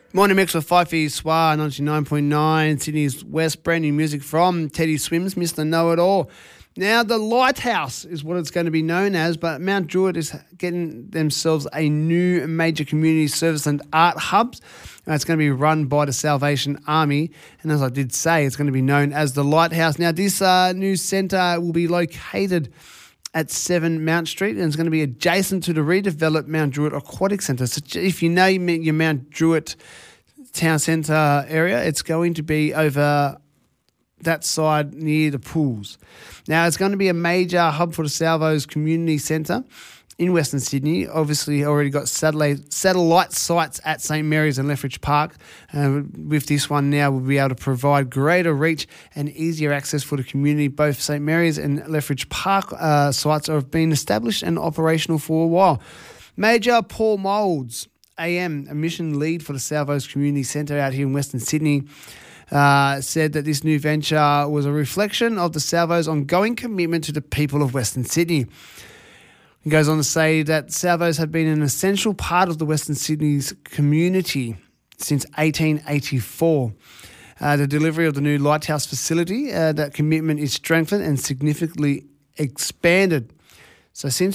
Morning mix with Fifey Swar, 99.9, Sydney's West. Brand new music from Teddy Swims, Mr. Know-It-All. Now, the Lighthouse is what it's going to be known as, but Mount Druitt is getting themselves a new major community service and art hub. It's going to be run by the Salvation Army, and as I did say, it's going to be known as the Lighthouse. Now, this new centre will be located at 7 Mount Street, and it's going to be adjacent to the redeveloped Mount Druitt Aquatic Centre. So if you know your Mount Druitt town centre area, it's going to be over that side near the pools. Now, it's going to be a major hub for the Salvos Community Centre in Western Sydney. Obviously, already got satellite sites at St Mary's and Lethbridge Park. With this one now, we'll be able to provide greater reach and easier access for the community. Both St Mary's and Lethbridge Park sites have been established and operational for a while. Major Paul Moulds, AM, a mission lead for the Salvos Community Centre out here in Western Sydney, said that this new venture was a reflection of the Salvos' ongoing commitment to the people of Western Sydney. He goes on to say that Salvos have been an essential part of the Western Sydney's community since 1884. The delivery of the new Lighthouse facility, that commitment is strengthened and significantly expanded. So since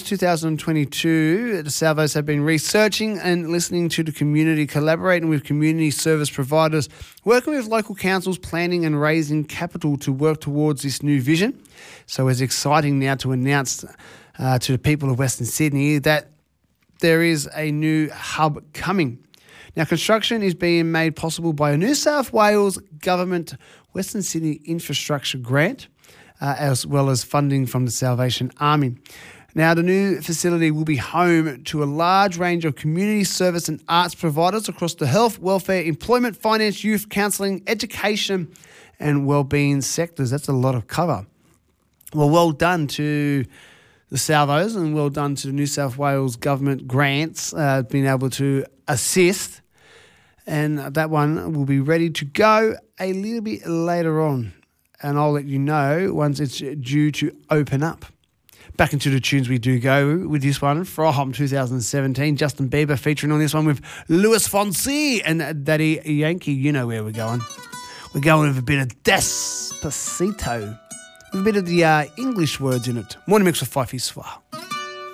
2022, the Salvos have been researching and listening to the community, collaborating with community service providers, working with local councils, planning and raising capital to work towards this new vision. So it's exciting now to announce to the people of Western Sydney that there is a new hub coming. Now, construction is being made possible by a New South Wales Government Western Sydney Infrastructure Grant, as well as funding from the Salvation Army. Now, the new facility will be home to a large range of community service and arts providers across the health, welfare, employment, finance, youth, counselling, education and wellbeing sectors. That's a lot of cover. Well done to the Salvos and well done to the New South Wales Government grants being able to assist. And that one will be ready to go a little bit later on. And I'll let you know once it's due to open up. Back into the tunes we do go with this one from 2017. Justin Bieber featuring on this one with Luis Fonsi and Daddy Yankee. You know where we're going. We're going with a bit of Despacito, with a bit of the English words in it. Morning mix with Fifey Swar.